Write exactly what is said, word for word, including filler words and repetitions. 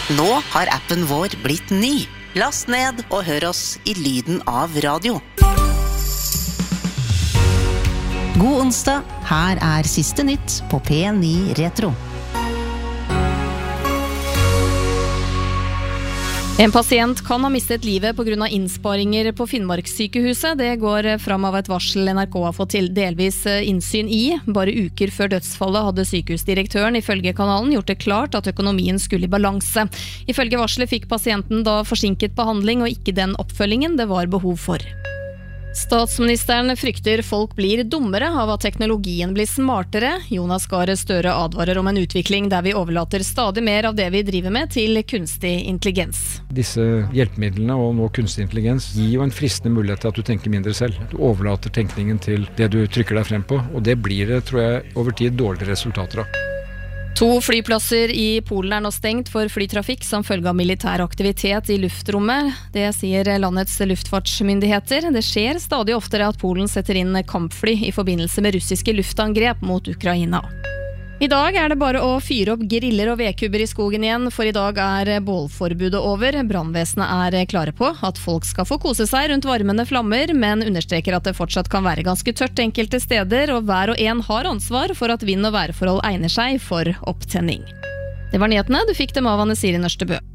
Nå har appen vår blitt ny. Last ned og hør oss i lyden av radio. God onsdag, her er siste nytt på P ni Retro. En pasient kan ha mistet livet på grunn av innsparinger på Finnmarkssykehuset. Det går fram av et varsel N R K har fått til delvis innsyn i. Bare uker før dødsfallet hadde sykehusdirektøren ifølge kanalen gjort det klart at økonomien skulle i balanse. Ifølge varselet fikk pasienten da forsinket behandling og ikke den oppfølgingen det var behov for. Statsministeren frykter folk blir dummere av at teknologien blir smartere. Jonas Gahr Støre advarer om en utvikling der vi overlater stadig mer av det vi driver med til kunstig intelligens. Disse hjelpemidlene og nå kunstig intelligens gir jo en fristende mulighet til at du tenker mindre selv. Du overlater tenkningen til det du trykker deg frem på, og det blir det, tror jeg, over tid dårlige resultater av. To flyplasser i Polen er nå stengt for flytrafikk som følge av militær aktivitet i luftrommet. Det sier landets luftfartsmyndigheter. Det skjer stadig oftere at Polen setter inn kampfly i forbindelse med russiske luftangrep mot Ukraina. I dag er det bare å fyre opp griller og vedkubber i skogen igjen, for i dag er bålforbudet over. Brannvesenet er klare på at folk skal få kose seg rundt varmende flammer, men understreker at det fortsatt kan være ganske tørt enkelte steder, og hver og en har ansvar for at vind- og værforhold egner seg for opptenning. Det var nyhetene, du fikk dem av Anne Siri Nørstebø.